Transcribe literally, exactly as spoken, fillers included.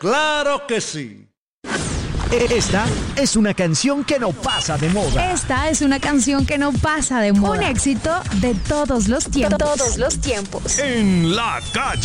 ¡Claro que sí! Esta es una canción que no pasa de moda. Esta es una canción que no pasa de moda. Un éxito de todos los tiempos. Todos los tiempos. En la calle.